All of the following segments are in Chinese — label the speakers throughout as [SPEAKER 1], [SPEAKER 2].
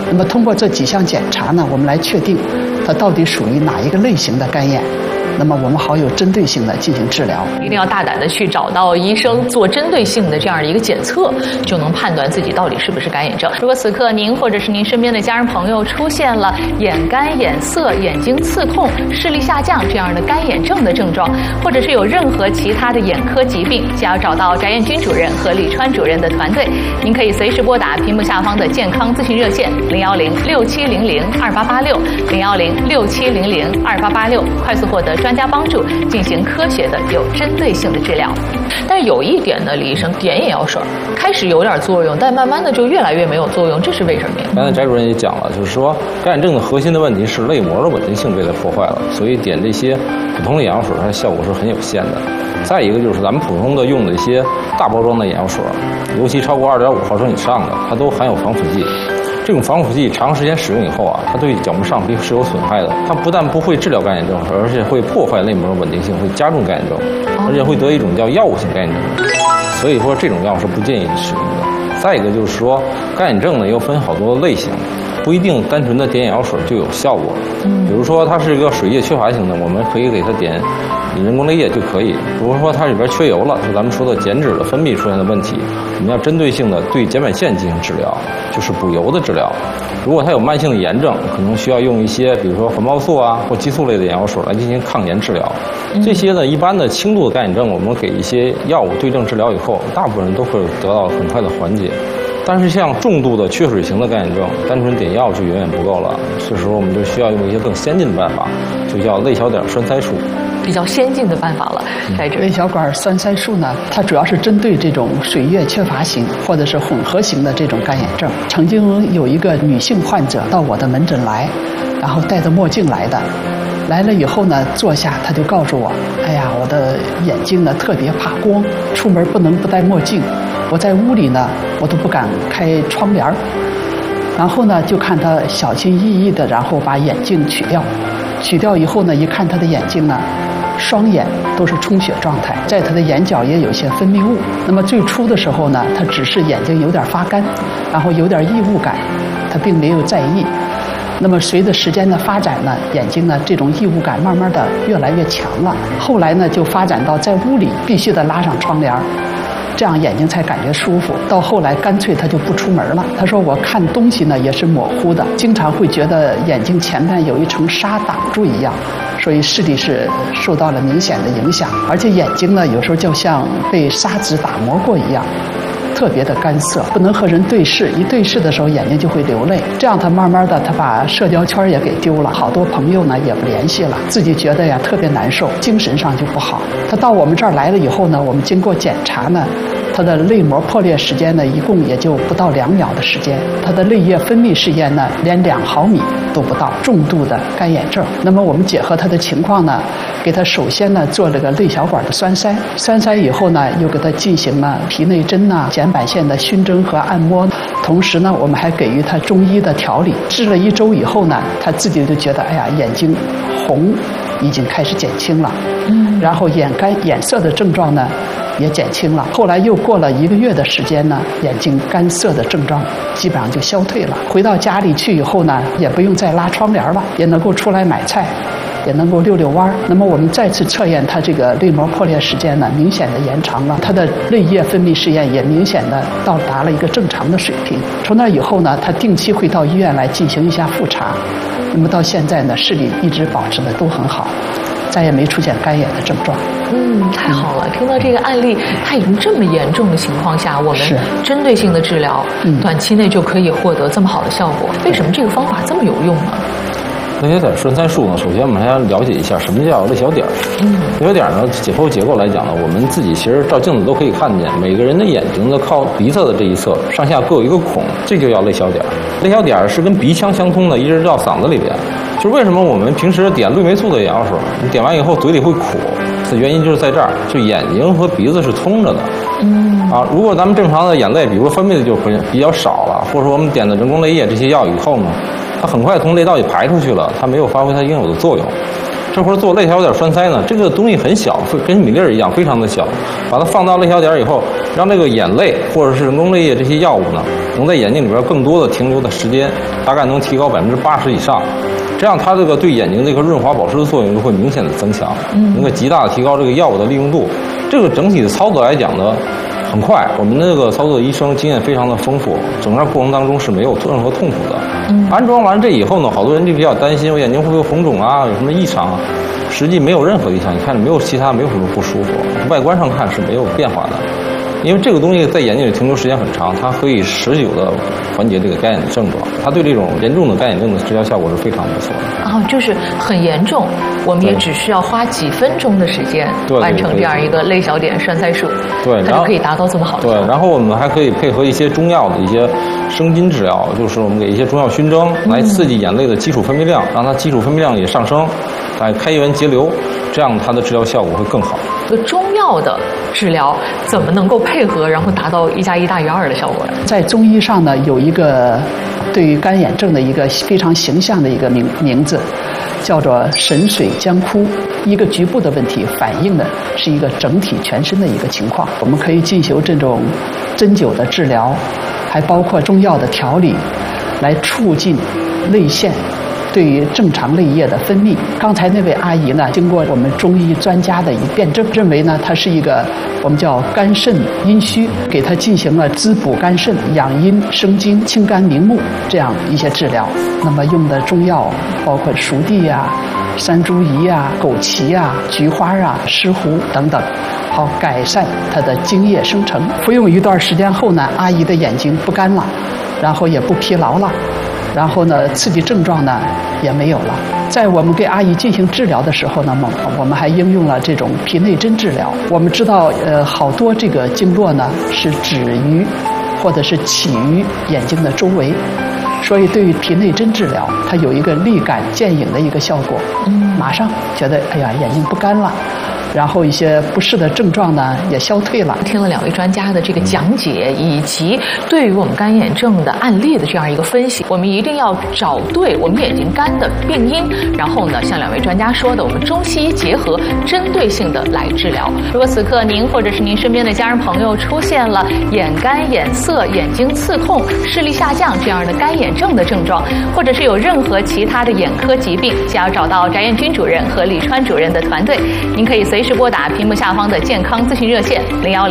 [SPEAKER 1] 那么通过这几项检查呢，我们来确定它到底属于哪一个类型的干眼。那么我们好有针对性的进行治疗，
[SPEAKER 2] 一定要大胆的去找到医生做针对性的这样的一个检测，就能判断自己到底是不是干眼症。如果此刻您或者是您身边的家人朋友出现了眼干、眼涩、眼睛刺痛、视力下降这样的干眼症的症状，或者是有任何其他的眼科疾病，想要找到翟彦军主任和李川主任的团队，您可以随时拨打屏幕下方的健康咨询热线010-6700-2886，010-6700-2886，快速获得专家帮助，进行科学的有针对性的治疗。但是有一点呢，李医生，点眼药水开始有点作用，但慢慢的就越来越没有作用，这是为什么呀？
[SPEAKER 3] 刚才翟主任也讲了，就是说干眼症的核心的问题是泪膜的稳定性被它破坏了，所以点这些普通的眼药水它的效果是很有限的。再一个就是咱们普通的用的一些大包装的眼药水，尤其超过2.5毫升以上的，它都含有防腐剂。这种防腐剂长时间使用以后啊，它对角膜上皮是有损害的。它不但不会治疗干眼症，而且会破坏泪膜稳定性，会加重干眼症，而且会得一种叫药物性干眼症。所以说这种药是不建议使用的。再一个就是说，干眼症呢又分好多类型，不一定单纯的点眼药水就有效果。比如说它是一个水液缺乏型的，我们可以给它点人工泪液就可以。比如说它里边缺油了，就咱们说的减脂的分泌出现的问题，我们要针对性的对睑板腺进行治疗，就是补油的治疗。如果它有慢性的炎症，可能需要用一些比如说环孢素啊或激素类的眼药水来进行抗炎治疗。这些呢，一般的轻度的干眼症，我们给一些药物对症治疗以后，大部分人都会得到很快的缓解。但是像重度的缺水型的干眼症，单纯点药就远远不够了。这时候我们就需要用一些更先进的办法，就叫泪小点栓塞术。
[SPEAKER 2] 比较先进的办法了，在这
[SPEAKER 1] 泪小管栓塞术呢，它主要是针对这种水液缺乏型或者是混合型的这种干眼症。曾经有一个女性患者到我的门诊来，然后戴着墨镜来的。来了以后呢，坐下他就告诉我，哎呀，我的眼睛呢特别怕光，出门不能不戴墨镜。我在屋里呢，我都不敢开窗帘。然后呢，就看他小心翼翼的，然后把眼镜取掉。取掉以后呢，一看他的眼睛呢，双眼都是充血状态，在他的眼角也有些分泌物。那么最初的时候呢，他只是眼睛有点发干，然后有点异物感，他并没有在意。那么随着时间的发展呢，眼睛呢这种异物感慢慢的越来越强了。后来呢，就发展到在屋里必须得拉上窗帘，这样眼睛才感觉舒服。到后来干脆他就不出门了。他说我看东西呢也是模糊的，经常会觉得眼睛前面有一层纱挡住一样，所以视力是受到了明显的影响，而且眼睛呢有时候就像被砂纸打磨过一样，特别的干涩，不能和人对视，一对视的时候眼睛就会流泪。这样他慢慢的他把社交圈也给丢了，好多朋友呢也不联系了，自己觉得呀特别难受，精神上就不好。他到我们这儿来了以后呢，我们经过检查呢，他的泪膜破裂时间呢一共也就不到2秒的时间，他的泪液分泌时间呢连2毫米都不到，重度的干眼症。那么我们结合他的情况呢，给他首先呢做了个泪小管的栓塞，栓塞以后呢又给他进行了皮内针呐、睑板腺的熏蒸和按摩，同时呢我们还给予他中医的调理。治了1周以后呢，他自己就觉得哎呀眼睛红已经开始减轻了，然后眼干眼涩的症状呢也减轻了。后来又过了1个月的时间呢，眼睛干涩的症状基本上就消退了。回到家里去以后呢，也不用再拉窗帘了，也能够出来买菜，也能够溜溜弯。那么我们再次测验它这个泪膜破裂时间呢，明显的延长了，它的泪液分泌试验也明显的到达了一个正常的水平。从那以后呢，他定期会到医院来进行一下复查。那么到现在呢，视力一直保持的都很好，再也没出现干眼的症状。
[SPEAKER 2] 太好了！听到这个案例，它已经这么严重的情况下，我们针对性的治疗，短期内就可以获得这么好的效果。为什么这个方法这么有用呢？
[SPEAKER 3] 泪小点栓塞术呢，首先我们还要了解一下什么叫泪小点。泪小点呢，解剖结构来讲呢，我们自己其实照镜子都可以看见，每个人的眼睛的靠鼻侧的这一侧上下各有一个孔，这就叫泪小点。泪小点是跟鼻腔相通的，一直到嗓子里边。就是为什么我们平时点氯霉素的眼药水，你点完以后嘴里会苦，这原因就是在这儿，就眼睛和鼻子是通着的。如果咱们正常的眼泪，比如说分泌的就比较少了，或者说我们点的人工泪液这些药以后呢，它很快从泪道里排出去了，它没有发挥它应有的作用。 这会儿做泪小点栓塞呢，这个东西很小，跟米粒儿一样，非常的小，把它放到泪小点以后，让这个眼泪或者是人工泪液这些药物呢，能在眼睛里边更多的停留的时间，大概能提高80%以上。这样它这个对眼睛这个润滑保湿的作用就会明显的增强，能够极大的提高这个药物的利用度。这个整体的操作来讲呢，很快，我们这个操作的医生经验非常的丰富，整个过程当中是没有任何痛苦的。安装完这以后呢，好多人就比较担心我眼睛会不会红肿啊，有什么异常啊？实际没有任何异常，你看没有其他，没有什么不舒服，外观上看是没有变化的。因为这个东西在眼睛里停留时间很长，它可以持久的缓解这个干眼的症状，它对这种严重的干眼症的治疗效果是非常不错的。
[SPEAKER 2] 哦，就是很严重，我们也只需要花几分钟的时间完成这样一个泪小点栓塞术，
[SPEAKER 3] 对，
[SPEAKER 2] 它就可以达到这么好的效果。
[SPEAKER 3] 对，然后我们还可以配合一些中药的一些生津治疗，就是我们给一些中药熏蒸来刺激眼泪的基础分泌量，让它基础分泌量也上升，来开源节流，这样它的治疗效果会更好。
[SPEAKER 2] 中药的治疗怎么能够配合，然后达到1+1大于2的效果呢？
[SPEAKER 1] 在中医上呢，有一个对于干眼症的一个非常形象的一个名字，叫做神水江枯。一个局部的问题反映的是一个整体全身的一个情况。我们可以进行这种针灸的治疗，还包括中药的调理，来促进泪腺对于正常泪液的分泌。刚才那位阿姨呢，经过我们中医专家的一辩证，认为呢，她是一个我们叫肝肾阴虚，给她进行了滋补肝肾、养阴生津、清肝明目这样一些治疗。那么用的中药包括熟地呀、山茱萸呀、枸杞呀、菊花啊、石斛等等，好改善她的精液生成。服用一段时间后呢，阿姨的眼睛不干了，然后也不疲劳了。然后呢，刺激症状呢也没有了。在我们给阿姨进行治疗的时候呢，我们还应用了这种皮内针治疗。我们知道，好多这个经络呢是止于或者是起于眼睛的周围，所以对于皮内针治疗，它有一个立竿见影的一个效果。马上觉得哎呀，眼睛不干了。然后一些不适的症状呢也消退了。
[SPEAKER 2] 听了2位专家的这个讲解，以及对于我们干眼症的案例的这样一个分析，我们一定要找对我们眼睛干的病因，然后呢，像2位专家说的，我们中西医结合，针对性的来治疗。如果此刻您或者是您身边的家人朋友出现了眼干、眼涩、眼睛刺痛、视力下降这样的干眼症的症状，或者是有任何其他的眼科疾病，想要找到翟彦军主任和李川主任的团队，您可以随时拨打屏幕下方的健康咨询热线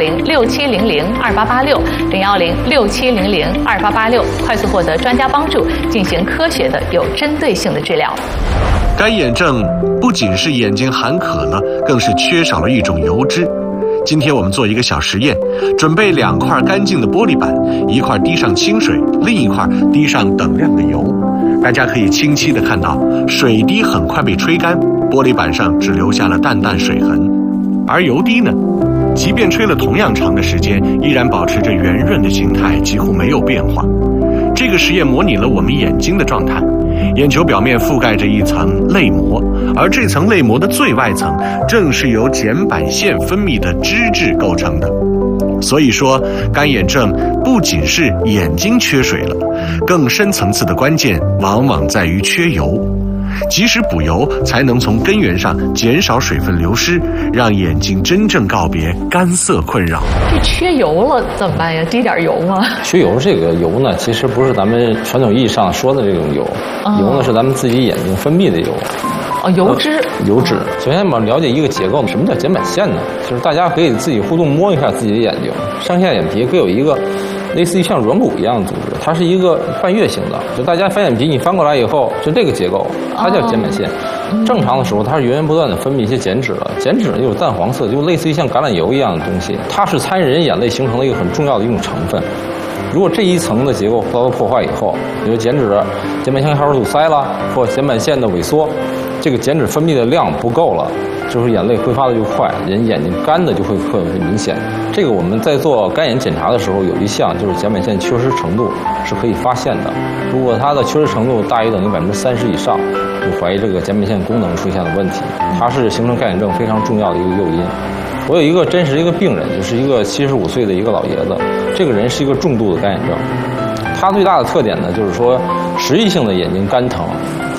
[SPEAKER 2] 010-6700-2886，010-6700-2886，快速获得专家帮助，进行科学的有针对性的治疗。
[SPEAKER 4] 干眼症不仅是眼睛含渴了，更是缺少了一种油脂。今天我们做一个小实验，准备2块干净的玻璃板，一块滴上清水，另一块滴上等量的油。大家可以清晰地看到，水滴很快被吹干，玻璃板上只留下了淡淡水痕。而油滴呢，即便吹了同样长的时间，依然保持着圆润的形态，几乎没有变化。这个实验模拟了我们眼睛的状态，眼球表面覆盖着一层泪膜，而这层泪膜的最外层正是由睑板腺分泌的脂质构成的。所以说，干眼症不仅是眼睛缺水了，更深层次的关键往往在于缺油。及时补油，才能从根源上减少水分流失，让眼睛真正告别干涩困扰。
[SPEAKER 2] 这缺油了怎么办呀？滴点油吗？
[SPEAKER 3] 缺油这个油呢，其实不是咱们传统意义上说的这种油，油呢是咱们自己眼睛分泌的油。
[SPEAKER 2] 油脂。
[SPEAKER 3] 油脂。首先我们了解一个结构，什么叫睑板腺呢？就是大家可以自己互动摸一下自己的眼睛，上下眼皮各有一个类似于像软骨一样的组织，它是一个半月形的。就大家翻眼皮，你翻过来以后，就这个结构，它叫睑板腺。正常的时候，它是源源不断的分泌一些碱脂的，碱脂有淡黄色，就类似于像橄榄油一样的东西，它是参与人眼泪形成的一个很重要的一种成分。如果这一层的结构遭到破坏以后，比如碱脂、睑板腺黑素塞了，或睑板腺的萎缩，这个碱脂分泌的量不够了，就是眼泪挥发的就快，人眼睛干的就会特别明显。这个我们在做干眼检查的时候有一项就是睑板腺缺失程度是可以发现的，如果它的缺失程度大于等于30%以上，就怀疑这个睑板腺功能出现了问题，它是形成干眼症非常重要的一个诱因。我有一个真实一个病人，就是一个75岁的一个老爷子，这个人是一个重度的干眼症，他最大的特点呢就是说实际性的眼睛干疼，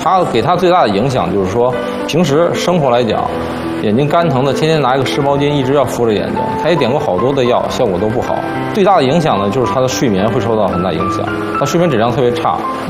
[SPEAKER 3] 它给他最大的影响就是说，平时生活来讲，眼睛干疼的，天天拿一个湿毛巾一直要敷着眼睛，他也点过好多的药，效果都不好。最大的影响呢，就是他的睡眠会受到很大影响，他睡眠质量特别差。